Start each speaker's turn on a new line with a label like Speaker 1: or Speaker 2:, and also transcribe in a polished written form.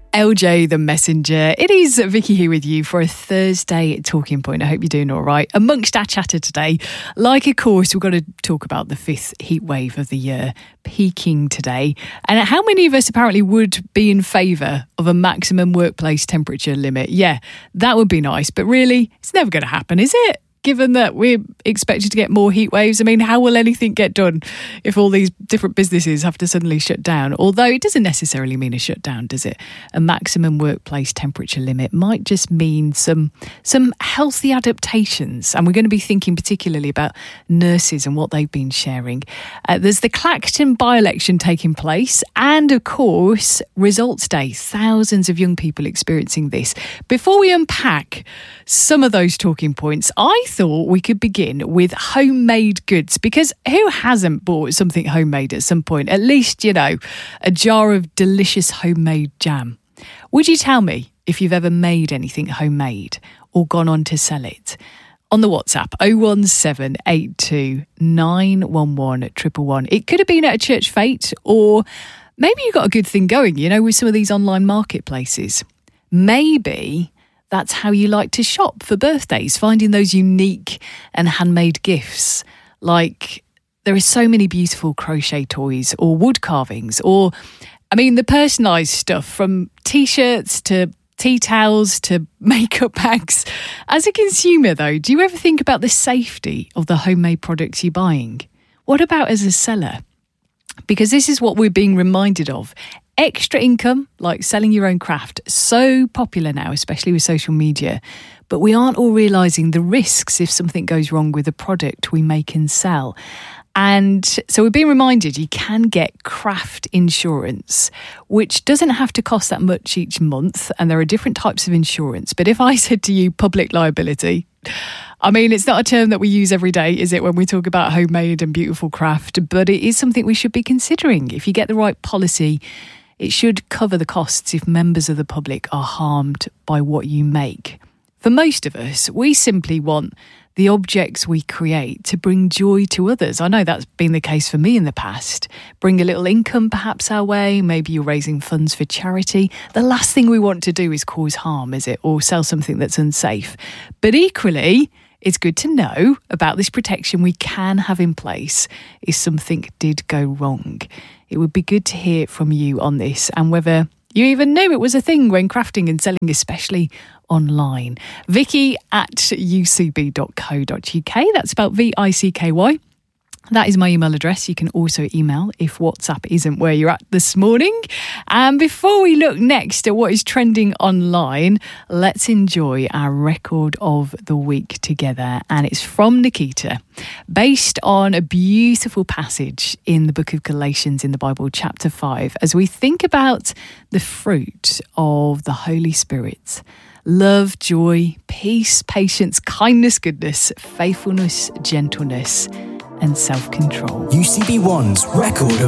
Speaker 1: LJ the Messenger. It is Vicky here with you for a Thursday talking point. I hope you're doing all right. Amongst our chatter today, like of course, we've got to talk about the fifth heat wave of the year peaking today. And how many of us apparently would be in favour of a maximum workplace temperature limit? Yeah, that would be nice. But really, it's never going to happen, is it? Given that we're expected to get more heat waves, I mean, how will anything get done if all these different businesses have to suddenly shut down? Although it doesn't necessarily mean a shutdown, does it? A maximum workplace temperature limit might just mean some healthy adaptations. And we're going to be thinking particularly about nurses and what they've been sharing. There's the Clacton by-election taking place and, of course, results day. Thousands of young people experiencing this. Before we unpack some of those talking points, I thought we could begin with homemade goods, because who hasn't bought something homemade at some point? At least, you know, a jar of delicious homemade jam. Would you tell me if you've ever made anything homemade or gone on to sell it? On the WhatsApp, 01782 911 111. It could have been at a church fete, or maybe you got a good thing going, you know, with some of these online marketplaces. Maybe that's how you like to shop for birthdays, finding those unique and handmade gifts. Like, there are so many beautiful crochet toys or wood carvings, or, I mean, the personalised stuff from T-shirts to tea towels to makeup bags. As a consumer, though, do you ever think about the safety of the homemade products you're buying? What about as a seller? Because this is what we're being reminded of. Extra income, like selling your own craft, so popular now, especially with social media. But we aren't all realising the risks if something goes wrong with a product we make and sell. And so we're being reminded you can get craft insurance, which doesn't have to cost that much each month. And there are different types of insurance. But if I said to you public liability, I mean, it's not a term that we use every day, is it, when we talk about homemade and beautiful craft? But it is something we should be considering. If you get the right policy, it should cover the costs if members of the public are harmed by what you make. For most of us, we simply want the objects we create to bring joy to others. I know that's been the case for me in the past. Bring a little income perhaps our way. Maybe you're raising funds for charity. The last thing we want to do is cause harm, is it? Or sell something that's unsafe. But equally, it's good to know about this protection we can have in place if something did go wrong. It would be good to hear from you on this and whether you even knew it was a thing when crafting and selling, especially online. Vicky@ucb.co.uk. That's spelled VICKY. That is my email address. You can also email if WhatsApp isn't where you're at this morning. And before we look next at what is trending online, let's enjoy our record of the week together. And it's from Nikita, based on a beautiful passage in the book of Galatians in the Bible, chapter 5, as we think about the fruit of the Holy Spirit. Love, joy, peace, patience, kindness, goodness, faithfulness, gentleness, and self-control.
Speaker 2: UCB One's record of